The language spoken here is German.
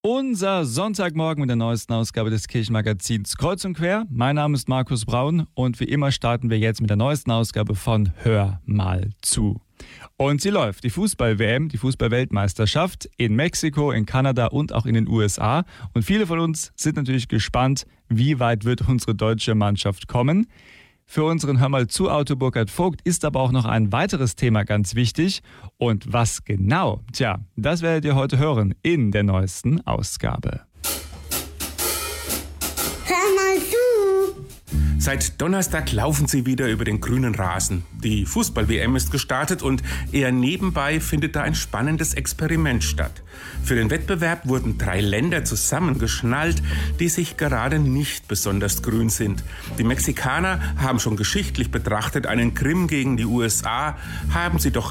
Unser Sonntagmorgen mit der neuesten Ausgabe des Kirchenmagazins Kreuz und Quer. Mein Name ist Markus Braun und wie immer starten wir jetzt mit der neuesten Ausgabe von Hör mal zu. Und sie läuft, die Fußball-WM, die Fußball-Weltmeisterschaft in Mexiko, in Kanada und auch in den USA. Und viele von uns sind natürlich gespannt, wie weit wird unsere deutsche Mannschaft kommen. Für unseren Hör mal zu Autor Burkhard Vogt ist aber auch noch ein weiteres Thema ganz wichtig. Und was genau? Tja, das werdet ihr heute hören in der neuesten Ausgabe. Hör mal zu! Seit Donnerstag laufen sie wieder über den grünen Rasen. Die Fußball-WM ist gestartet und eher nebenbei findet da ein spannendes Experiment statt. Für den Wettbewerb wurden 3 Länder zusammengeschnallt, die sich gerade nicht besonders grün sind. Die Mexikaner haben schon geschichtlich betrachtet einen Krim gegen die USA, haben sie doch